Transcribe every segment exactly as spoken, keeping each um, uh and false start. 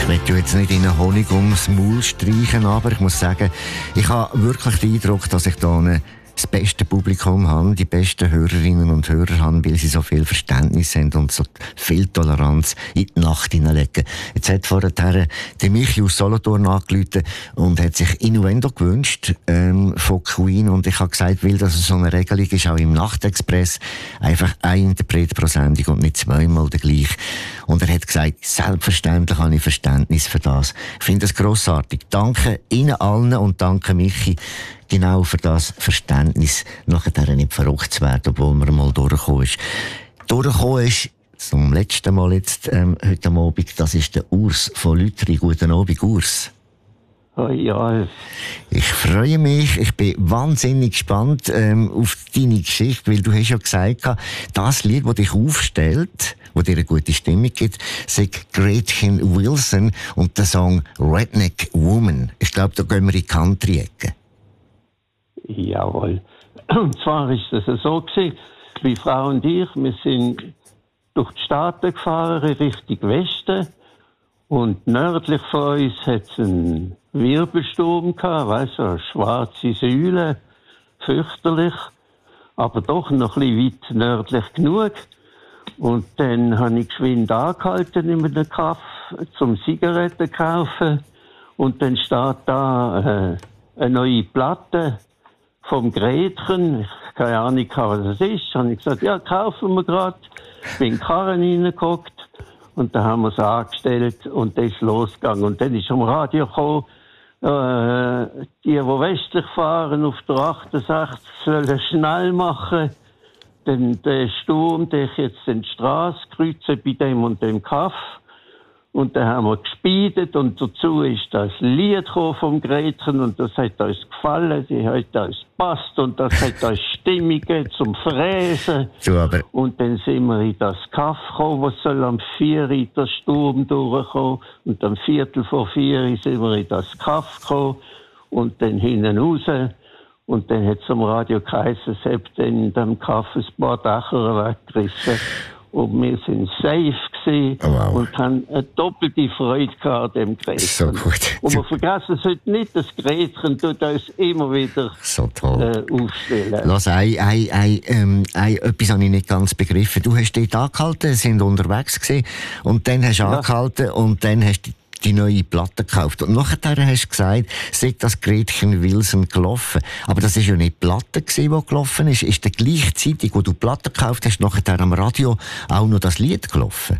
will jetzt nicht in den Honig ums Maul streichen, aber ich muss sagen, ich habe wirklich den Eindruck, dass ich da eine das beste Publikum haben, die besten Hörerinnen und Hörer haben, weil sie so viel Verständnis haben und so viel Toleranz in die Nacht hineinlegen. Jetzt hat vorher der Michi aus Solothurn angerufen und hat sich Innuendo gewünscht ähm, von Queen, und ich habe gesagt, weil das so eine Regelung ist, auch im Nachtexpress, einfach ein Interpret pro Sendung und nicht zweimal der gleiche. Und er hat gesagt, selbstverständlich habe ich Verständnis für das. Ich finde das grossartig. Danke Ihnen allen und danke Michi genau für das Verständnis, nachher nicht verrückt zu werden, obwohl man mal durchgekommen ist. Durchgekommen ist zum letzten Mal jetzt, ähm, heute Abend, das ist der Urs von Lütri. Guten Abend, Urs. Oh ja. Ich freue mich, ich bin wahnsinnig gespannt ähm, auf deine Geschichte, weil du hast ja gesagt, das Lied, das dich aufstellt, das dir eine gute Stimmung gibt, sagt Gretchen Wilson und der Song Redneck Woman. Ich glaube, da gehen wir in die Country-Ecke. Jawohl. Und zwar ist es so gewesen, wie Frau und ich, wir sind durch die Staaten gefahren, Richtung Westen. Und nördlich von uns hat es einen Wirbelsturm gehabt, weißt du, eine schwarze Säule, fürchterlich, aber doch noch ein bisschen weit nördlich genug. Und dann habe ich geschwind angehalten in einem Kaff zum Zigaretten kaufen. Und dann steht da äh, eine neue Platte vom Gretchen. Ich habe keine Ahnung, was das ist. Habe ich gesagt, ja, kaufen wir gerade. Bin in den Karren reingeguckt. Und dann haben wir es angestellt und dann ist losgegangen. Und dann ist am Radio gekommen, äh, die, die westlich fahren, auf der achtundsechzig, sollen schnell machen. Denn der Sturm, der jetzt die Straße kreuzen bei dem und dem Kaff. Und dann haben wir gespeedet und dazu ist das Lied vom Gretchen und das hat uns gefallen, sie hat uns gepasst und das hat uns Stimmung gegeben zum Fräsen. So, aber und dann sind wir in das Kaff gekommen, was soll am vier Uhr der Sturm durchkommen, und am Viertel vor vier Uhr sind wir in das Kaff gekommen und dann hinten raus. Und dann hat es am Radio geheißen, es hat dann in dem Kaff ein paar Dächer weggerissen. Und wir sind safe gewesen, oh, wow. und haben eine doppelte Freude gehabt an dem Gretchen. So gut. Und wir vergessen es heute nicht, das Gretchen tut uns immer wieder so toll. Äh, aufstellen. Lass, ein, ein, ein, ähm, ein, etwas habe ich nicht ganz begriffen. Du hast dort angehalten, sind unterwegs gewesen, und dann hast du ja. angehalten und dann hast du die neue Platte gekauft. Und nachher hast du gesagt, sei das Gretchen Wilson gelaufen. Aber das war ja nicht die Platte, die gelaufen ist. Ist dann gleichzeitig, wo du die Platte gekauft hast, nachher am Radio auch noch das Lied gelaufen?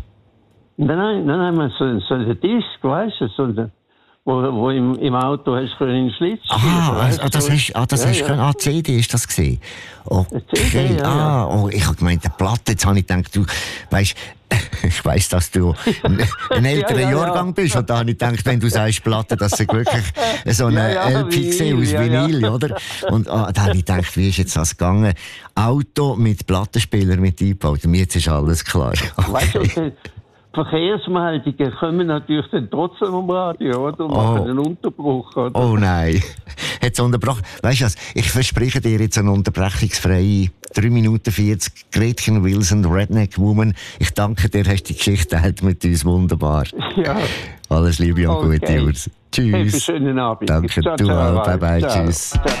Nein, nein, nein, so, so ein Disc, weißt du, so ein, wo, wo im, im Auto hast du in den Schlitz Ah, also, das hast, ah, das ja, hast ja. Können, ah, C D ist das gesehen. Okay. C D, ja, ah, oh, ich habe gemeint, eine Platte, jetzt habe ich gedacht, du, weißt, ich weiss, dass du ein älterer ja, ja, Jahrgang bist, und da habe ich gedacht, wenn du sagst Platte, das ist wirklich so eine ja, ja, L P Vinyl, aus Vinyl, ja. Oder? Und ah, da habe ich gedacht, wie ist jetzt das gegangen? Auto mit Plattenspieler mit eingebaut, und jetzt ist alles klar. Okay. Weißt du, Verkehrsmeldungen kommen natürlich dann trotzdem am Radio, oder? Und machen oh. einen Unterbruch, oder? Oh nein. Hat's unterbrochen? Weißt du was? Ich verspreche dir jetzt eine unterbrechungsfreie drei Minuten vierzig. Gretchen Wilson, Redneck Woman. Ich danke dir, hast die Geschichte geteilt mit uns. Wunderbar. Ja. Alles Liebe und okay. gute Urs. Tschüss. Hey, schönen Abend. Danke, ciao, du ciao, auch. Bye bye. Ciao. Tschüss. Ciao.